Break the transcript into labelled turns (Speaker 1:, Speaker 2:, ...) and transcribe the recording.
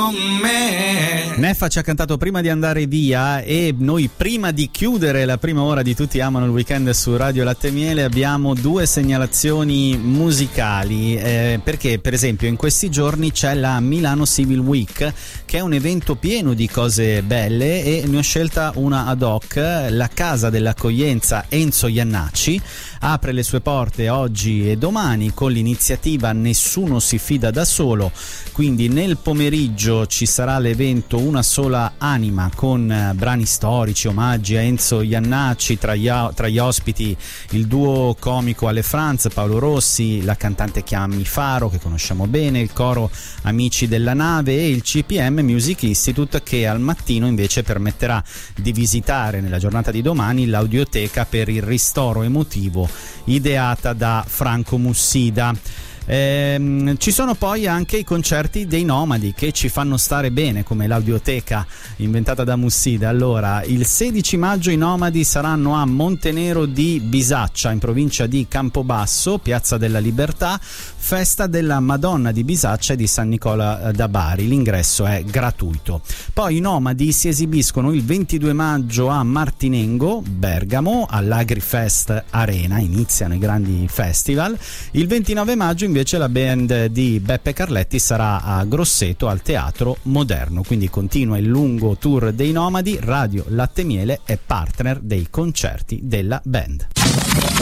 Speaker 1: con me.
Speaker 2: Neffa ci ha cantato Prima di andare via, e noi, prima di chiudere la prima ora di Tutti amano il weekend su Radio Latte e Miele, abbiamo due segnalazioni musicali, perché per esempio in questi giorni c'è la Milano Civil Week, che è un evento pieno di cose belle, e ne ho scelta una ad hoc. La casa dell'accoglienza Enzo Iannacci apre le sue porte oggi e domani con l'iniziativa Nessuno si fida da solo, quindi nel pomeriggio ci sarà l'evento Una sola anima, con brani storici, omaggi a Enzo Iannacci, tra gli ospiti il duo comico Ale Franz, Paolo Rossi, la cantante Chiammi Faro, che conosciamo bene, il coro Amici della Nave e il CPM Music Institute, che al mattino invece permetterà di visitare nella giornata di domani l'audioteca per il ristoro emotivo ideata da Franco Mussida. Ci sono poi anche i concerti dei Nomadi, che ci fanno stare bene, come l'audioteca inventata da Mussida. Allora, il 16 maggio i Nomadi saranno a Montenero di Bisaccia, in provincia di Campobasso, Piazza della Libertà, festa della Madonna di Bisaccia e di San Nicola da Bari. L'ingresso è gratuito. Poi i Nomadi si esibiscono il 22 maggio a Martinengo, Bergamo, all'Agrifest Arena, iniziano i grandi festival. Il 29 maggio invece la band di Beppe Carletti sarà a Grosseto al Teatro Moderno, quindi continua il lungo tour dei Nomadi. Radio Latte e Miele è partner dei concerti della band.